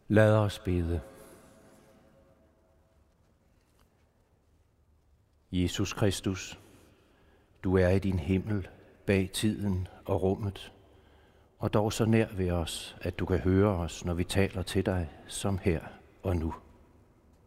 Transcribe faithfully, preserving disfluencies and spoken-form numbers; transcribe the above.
Lad os bede. Jesus Kristus, du er i din himmel bag tiden og rummet, og dog så nær ved os, at du kan høre os, når vi taler til dig, som her og nu.